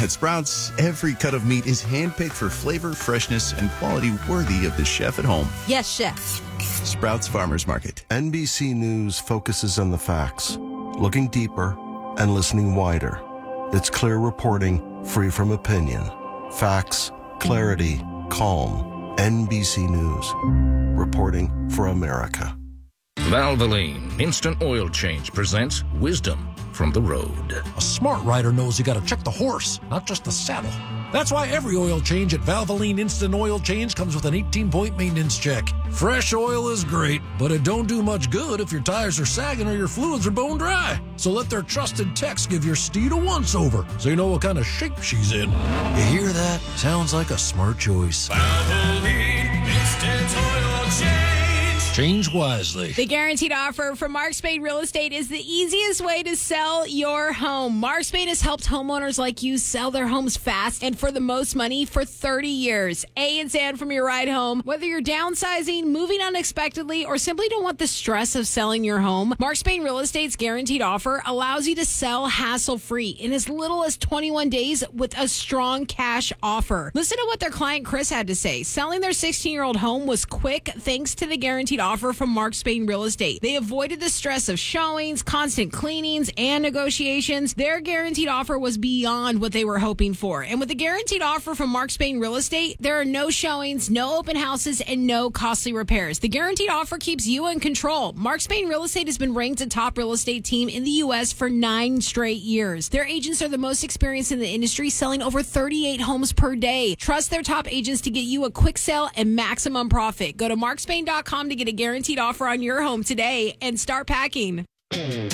At Sprouts, every cut of meat is handpicked for flavor, freshness, and quality worthy of the chef at home. Yes, chef. Sprouts Farmers Market. NBC News focuses on the facts, looking deeper and listening wider. It's clear reporting, free from opinion. Facts, clarity, calm. NBC News. Reporting for America. Valvoline Instant Oil Change presents wisdom from the road. A smart rider knows you got to check the horse, not just the saddle. That's why every oil change at Valvoline Instant Oil Change comes with an 18-point maintenance check. Fresh oil is great, but it don't do much good if your tires are sagging or your fluids are bone dry. So let their trusted techs give your steed a once-over so you know what kind of shape she's in. You hear that? Sounds like a smart choice. Valvoline Instant Oil Change. Change wisely. The guaranteed offer from Mark Spain Real Estate is the easiest way to sell your home. Mark Spain has helped homeowners like you sell their homes fast and for the most money for 30 years. It's Ann from your ride home. Whether you're downsizing, moving unexpectedly, or simply don't want the stress of selling your home, Mark Spain Real Estate's guaranteed offer allows you to sell hassle-free in as little as 21 days with a strong cash offer. Listen to what their client Chris had to say. Selling their 16-year-old home was quick thanks to the guaranteed offer from Mark Spain Real Estate. They avoided the stress of showings, constant cleanings, and negotiations. Their guaranteed offer was beyond what they were hoping for. And with the guaranteed offer from Mark Spain Real Estate, there are no showings, no open houses, and no costly repairs. The guaranteed offer keeps you in control. Mark Spain Real Estate has been ranked a top real estate team in the U.S. for 9 straight years. Their agents are the most experienced in the industry, selling over 38 homes per day. Trust their top agents to get you a quick sale and maximum profit. Go to markspain.com to get a guaranteed offer on your home today and start packing.